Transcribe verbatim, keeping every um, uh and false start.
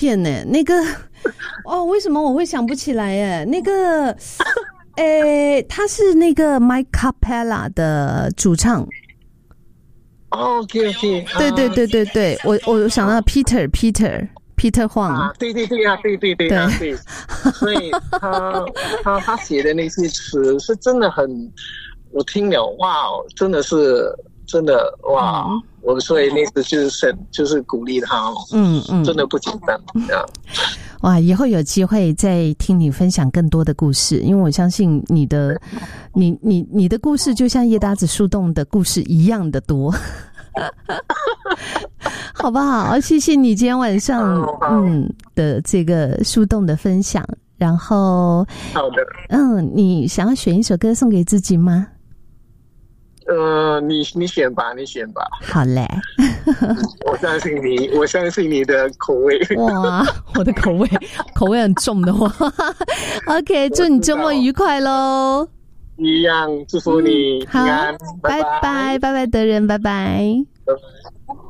点呢，那个哦，为什么我会想不起来耶？那个，诶，他是那个 Mike Capella 的主唱。 OK OK， 对对对对对，我我想到 Peter Peter Peter Huang， 啊，对对对啊，对对对啊，对，所以他他他写的那些词是真的很，我听了哇，真的是真的哇，嗯、我所以那次就是就是鼓励他，嗯嗯，真的不简单啊。 哇，以后有机会再听你分享更多的故事，因为我相信你的，你你你的故事就像叶搭子树洞的故事一样的多，好不好？谢谢你今天晚上嗯的这个树洞的分享，然后好的， 嗯，你想要选一首歌送给自己吗？ 呃，你你选吧，你选吧。 好嘞， 我相信你，我相信你的口味。 哇，我的口味口味很重的话，OK， 祝你周末愉快喽！ 一样，祝福你平安， 嗯、拜拜，拜拜，德仁，拜拜。 拜拜。